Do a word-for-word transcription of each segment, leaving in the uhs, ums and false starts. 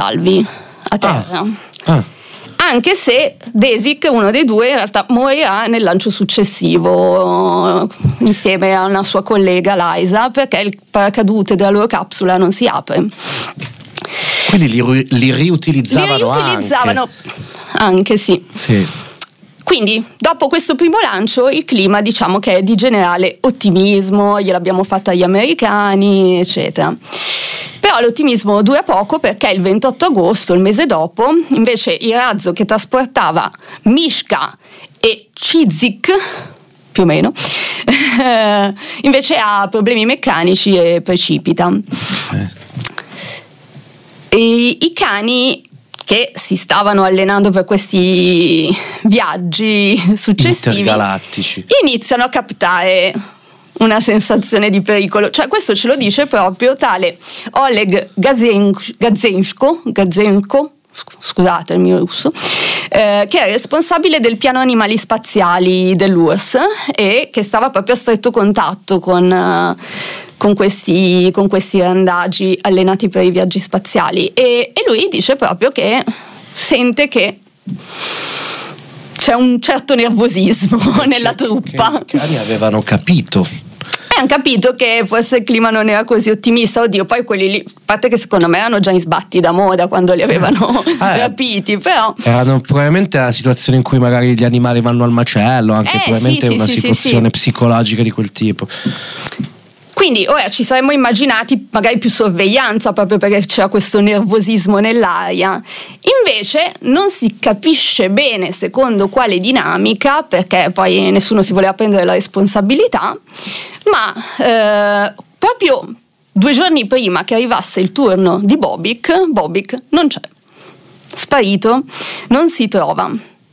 salvi a terra. Ah. Ah. Anche se Desik, uno dei due, in realtà morirà nel lancio successivo insieme a una sua collega Liza, perché il paracadute della loro capsula non si apre. Quindi li, li riutilizzavano, li riutilizzavano anche, anche sì. sì. Quindi, dopo questo primo lancio, il clima diciamo che è di generale ottimismo, gliel'abbiamo fatta agli americani, eccetera. Però l'ottimismo dura poco, perché il ventotto agosto, il mese dopo, invece il razzo che trasportava Mishka e Cizik, più o meno, invece ha problemi meccanici e precipita. Eh. E i cani che si stavano allenando per questi viaggi successivi intergalattici iniziano a captare una sensazione di pericolo, cioè questo ce lo dice proprio tale Oleg Gazenko, Gazenko scusate il mio russo, eh, che è responsabile del piano animali spaziali dell'U R S S e che stava proprio a stretto contatto con, uh, con questi con questi randagi allenati per i viaggi spaziali, e, e lui dice proprio che sente che c'è un certo nervosismo cioè, nella truppa. Che i cani avevano capito. E hanno capito che forse il clima non era così ottimista. Oddio, poi quelli lì, a parte che secondo me erano già in sbatti da moda quando li avevano eh, rapiti, però erano probabilmente la situazione in cui magari gli animali vanno al macello, anche eh, probabilmente sì, una sì, situazione sì, sì. psicologica di quel tipo. Quindi ora ci saremmo immaginati magari più sorveglianza, proprio perché c'era questo nervosismo nell'aria. Invece non si capisce bene secondo quale dinamica, perché poi nessuno si voleva prendere la responsabilità, ma eh, proprio due giorni prima che arrivasse il turno di Bobik, Bobik non c'è, sparito, non si trova,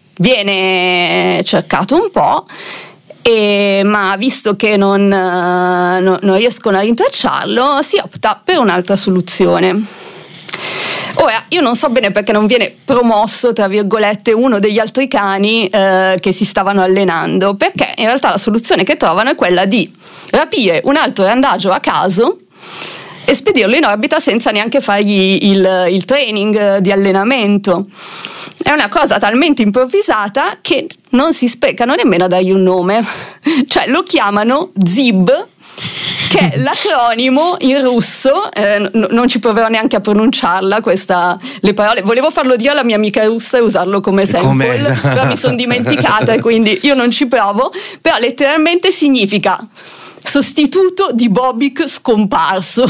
viene cercato un po'. E, ma visto che non, uh, no, non riescono a rintracciarlo, si opta per un'altra soluzione. Ora, io non so bene perché non viene promosso, tra virgolette, uno degli altri cani uh, che si stavano allenando, perché in realtà la soluzione che trovano è quella di rapire un altro randagio a caso e spedirlo in orbita senza neanche fargli il, il training di allenamento. È una cosa talmente improvvisata che non si sprecano nemmeno a dargli un nome, cioè lo chiamano Zib, che è l'acronimo in russo, eh, n- non ci proverò neanche a pronunciarla questa, le parole, volevo farlo dire alla mia amica russa e usarlo come sample, Com'è? Però mi sono dimenticata e quindi io non ci provo, però letteralmente significa sostituto di Bobik scomparso.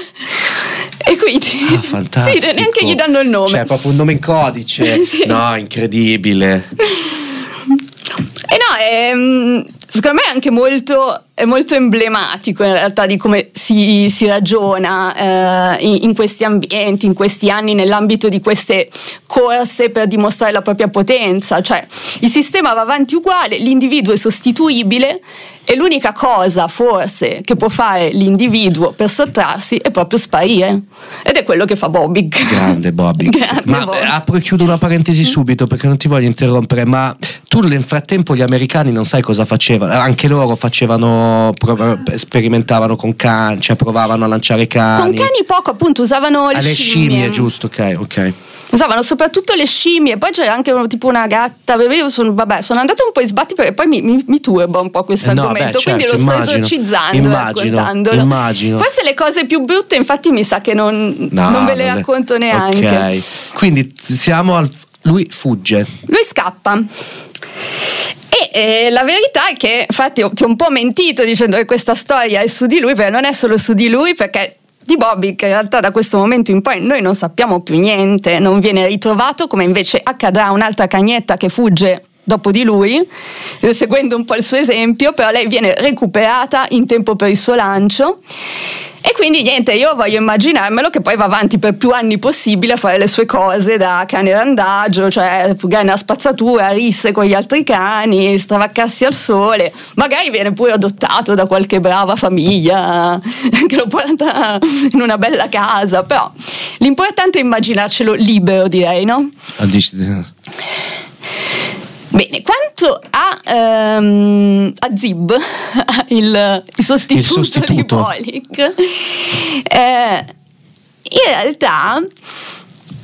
E quindi ah, fantastico. Sì, neanche gli danno il nome, cioè proprio un nome in codice. Sì. No, incredibile. E no, è, secondo me è anche molto, è molto emblematico in realtà di come si, si ragiona eh, in, in questi ambienti, in questi anni, nell'ambito di queste corse per dimostrare la propria potenza. Cioè il sistema va avanti uguale, l'individuo è sostituibile e l'unica cosa forse che può fare l'individuo per sottrarsi è proprio sparire, ed è quello che fa Bobik. Grande Bobik. Grande ma Bobik. apro e chiudo una parentesi subito perché non ti voglio interrompere, ma tu nel frattempo gli americani non sai cosa facevano, anche loro facevano, sperimentavano con cani, cioè provavano a lanciare cani. Con cani poco, appunto, usavano le, ah, le scimmie. scimmie, giusto, ok, ok. Usavano soprattutto le scimmie, poi c'era anche uno, tipo una gatta. Io sono, vabbè, sono andata un po' in sbatti perché poi mi, mi, mi turba un po' questo eh no, argomento, beh, quindi certo, lo sto immagino, esorcizzando, immagino, raccontandolo. Immagino. Forse le cose più brutte, infatti, mi sa che non, no, non ve le non racconto è... neanche. Ok, quindi siamo al. Lui fugge. Lui scappa. E eh, la verità è che, infatti, ti ho un po' mentito dicendo che questa storia è su di lui, perché non è solo su di lui, perché di Bobik in realtà da questo momento in poi noi non sappiamo più niente, non viene ritrovato, come invece accadrà a un'altra cagnetta che fugge dopo di lui, eh, seguendo un po' il suo esempio, però lei viene recuperata in tempo per il suo lancio. E quindi niente, io voglio immaginarmelo che poi va avanti per più anni possibile a fare le sue cose da cane randagio, cioè fugare nella spazzatura, risse con gli altri cani, stravaccarsi al sole, magari viene pure adottato da qualche brava famiglia che lo porta in una bella casa, però l'importante è immaginarcelo libero, direi, no? Bene, quanto a, um, a Zib, il, il, sostituto il sostituto di Bobik, eh, in realtà